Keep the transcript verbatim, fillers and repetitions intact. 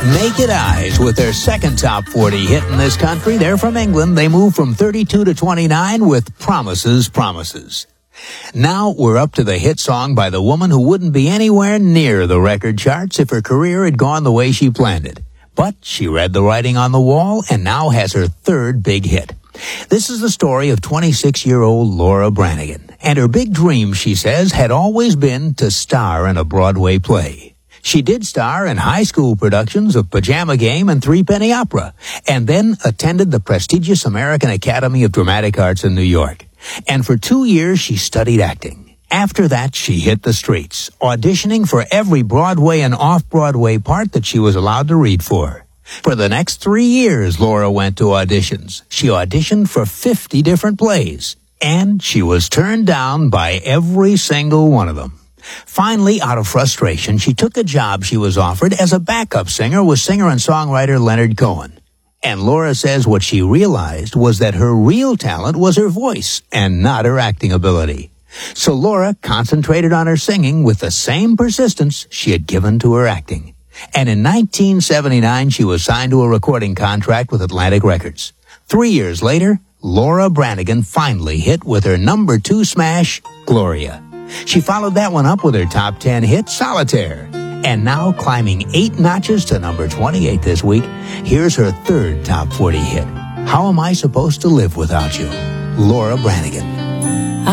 Naked Eyes with their second top forty hit in this country. They're from England. They moved from thirty-two to twenty-nine with Promises, Promises. Now we're up to the hit song by the woman who wouldn't be anywhere near the record charts if her career had gone the way she planned it. But she read the writing on the wall and now has her third big hit. This is the story of twenty-six-year-old Laura Branigan. And her big dream, she says, had always been to star in a Broadway play. She did star in high school productions of Pajama Game and Three Penny Opera, and then attended the prestigious American Academy of Dramatic Arts in New York. And for two years, she studied acting. After that, she hit the streets, auditioning for every Broadway and off-Broadway part that she was allowed to read for. For the next three years, Laura went to auditions. She auditioned for fifty different plays, and she was turned down by every single one of them. Finally, out of frustration, she took a job she was offered as a backup singer with singer and songwriter Leonard Cohen. And Laura says what she realized was that her real talent was her voice and not her acting ability. So Laura concentrated on her singing with the same persistence she had given to her acting. And in nineteen seventy-nine, she was signed to a recording contract with Atlantic Records. Three years later, Laura Branigan finally hit with her number two smash, Gloria. She followed that one up with her top ten hit, Solitaire. And now, climbing eight notches to number twenty-eight this week, here's her third top forty hit, How Am I Supposed to Live Without You? Laura Branigan.